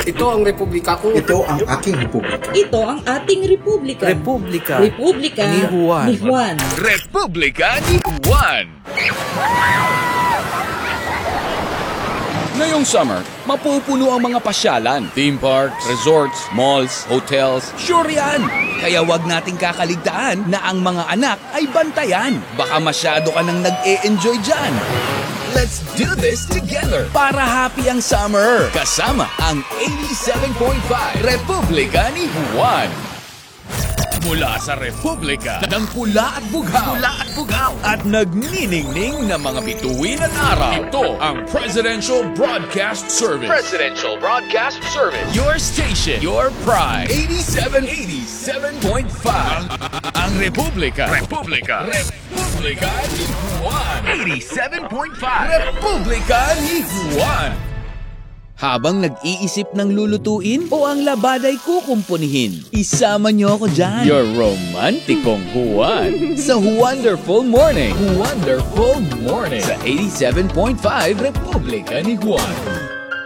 Ito ang republika ko. Ito ang aking republika. Ito ang ating republika. Republika Republika ni Juan. Ni Juan. Republika ni Juan. Ngayong summer, mapupuno ang mga pasyalan, theme parks, resorts, malls, hotels. Sure yan! Kaya wag nating kakaligtaan na ang mga anak ay bantayan. Baka masyado ka nang nag-e-enjoy dyan. Let's do this together para happy ang summer. Kasama ang 87.5 Republika ni Juan. Mula sa Republika ng pula at bughaw. At nagniningning na mga bituin at araw. Ito ang Presidential Broadcast Service. Your station, your pride. 87.5. Ang Republika ni Juan. 87.5. Republika ni Juan. Habang nag-iisip ng lulutuin o ang labaday kukumpunihin, isama niyo ako dyan. Your romantikong Juan sa Wonderful Morning. Wonderful Morning sa 87.5 Republika ni Juan.